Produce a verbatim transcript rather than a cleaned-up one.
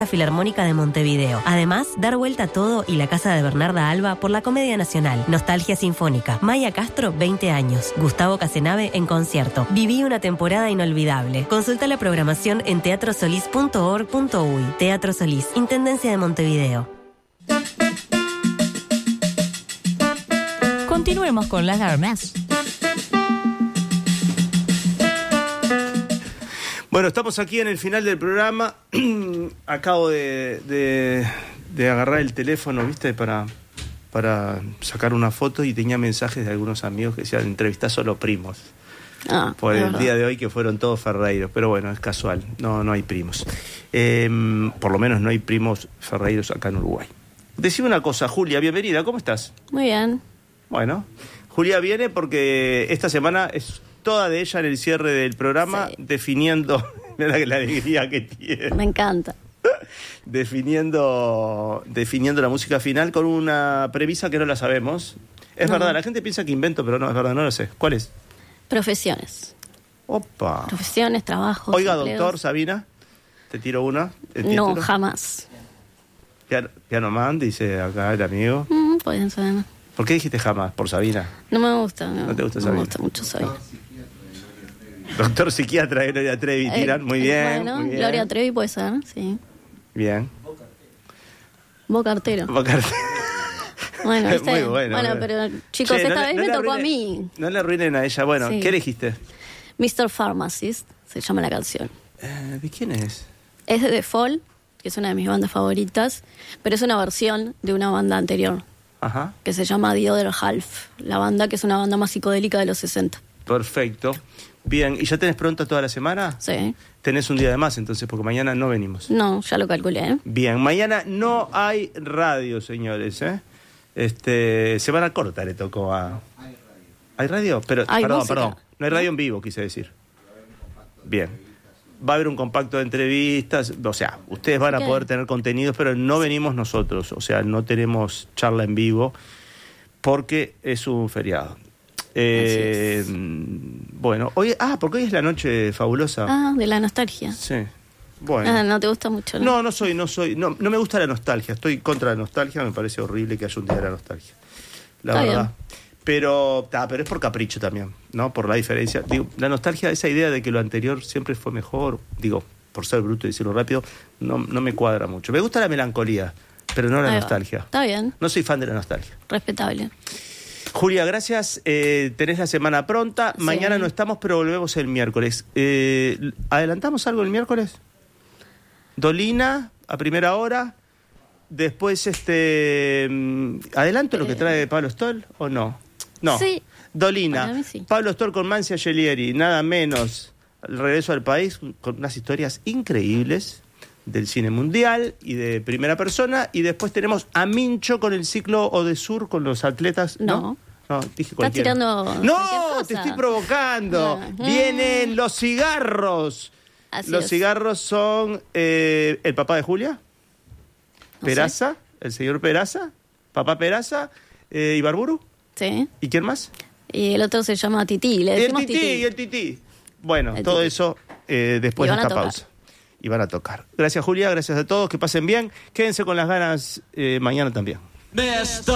Filarmónica de Montevideo. Además, dar vuelta a todo y la casa de Bernarda Alba por la Comedia Nacional. Nostalgia Sinfónica. Maya Castro, veinte años. Gustavo Casenave en concierto. Viví una temporada inolvidable. Consulta la programación en teatro solís punto org punto uy. Teatro Solís, Intendencia de Montevideo. Continuemos con las armas. Bueno, estamos aquí en el final del programa. Acabo de, de, de agarrar el teléfono, ¿viste? Para, para sacar una foto y tenía mensajes de algunos amigos que decían entrevistá solo primos. Ah, por el verdad. día de hoy que fueron todos ferreiros. Pero bueno, es casual. No, no hay primos. Eh, por lo menos no hay primos ferreiros acá en Uruguay. Decime una cosa, Julia, bienvenida. ¿Cómo estás? Muy bien. Bueno, Julia viene porque esta semana es toda de ella en el cierre del programa, Sí. definiendo, mira la alegría que tiene, Me encanta. definiendo, definiendo la música final con una premisa que no la sabemos. Es No. verdad, la gente piensa que invento, pero no, es verdad, no lo sé. ¿Cuál es? Profesiones. Opa. Profesiones, trabajos. Oiga, empleos. doctor Sabina, te tiro una. el No, título. jamás. Piano, Piano Man, dice acá el amigo. Mm, pueden ser. ¿Por qué dijiste jamás? ¿Por Sabina? No me gusta. No, ¿No te gusta no Sabina? me gusta mucho Sabina. Doctor psiquiatra Gloria Trevi, Eh, tiran. Muy eh, bien, Bueno, muy bien. Gloria Trevi puede ser, sí. Bien. Boca Artero. Boca- Bueno, Muy ¿viste? bueno, bueno, bueno. pero chicos, Che, no esta le- vez no me le tocó a arruinen- mí. No le arruinen a ella. Bueno, Sí. ¿qué elegiste? mister Pharmacist, se llama la canción. Eh, ¿De quién es? Es de The Fall, que es una de mis bandas favoritas, pero es una versión de una banda anterior, Ajá, que se llama The Other Half, la banda que es una banda más psicodélica de los sesenta. perfecto. Bien, ¿y ya tenés pronto toda la semana? Sí. Tenés un día de más entonces, porque mañana no venimos. No, ya lo calculé, ¿eh? Bien, mañana no hay radio, señores, ¿eh? Este, semana corta le tocó a... ¿Hay radio? Pero, Hay perdón, música. perdón, no hay radio en vivo, quise decir. Bien. Va a haber un compacto de entrevistas, o sea, ustedes van a ¿Qué? poder tener contenidos, pero no venimos nosotros, o sea, no tenemos charla en vivo porque es un feriado. Eh, bueno, hoy, ah, porque hoy es la noche fabulosa. Ah, de la nostalgia. Sí. Bueno. Ah, no te gusta mucho, ¿no? No, no soy, no soy, no, no me gusta la nostalgia, estoy contra la nostalgia, me parece horrible que haya un día de la nostalgia. La Está verdad. bien. Pero, ta, pero es por capricho también, ¿no? Por la diferencia. Digo, la nostalgia, esa idea de que lo anterior siempre fue mejor, digo, por ser bruto y decirlo rápido, no, no me cuadra mucho. Me gusta la melancolía, pero no la Ahí va. nostalgia. Está bien, No soy fan de la nostalgia. respetable. Julia, gracias. Eh, tenés la semana pronta. Sí. Mañana no estamos, pero volvemos el miércoles. Eh, ¿Adelantamos algo el miércoles? Dolina, a primera hora. Después, este... mm, ¿adelanto lo que trae Pablo Stoll o no? No. Sí. Dolina, Para mí sí. Pablo Stoll con Mancia Gelieri, nada menos. El regreso al país con unas historias increíbles del cine mundial y de primera persona. Y después tenemos a Mincho con el ciclo Odesur con los atletas. No. No. No, dije Estás cualquiera. tirando cualquier No, cosa. te estoy provocando. No. Vienen los cigarros. Así los es. cigarros son eh, el papá de Julia, No Peraza, el señor Peraza, papá Peraza, eh, Ibarburu. Sí. ¿Y quién más? Y el otro se llama Tití, le Y el decimos tití, Tití. y el tití. Bueno, El todo tití. eso eh, después Y de van a esta tocar. pausa. Y van a tocar. Gracias, Julia, gracias a todos, que pasen bien. Quédense con las ganas eh, mañana también.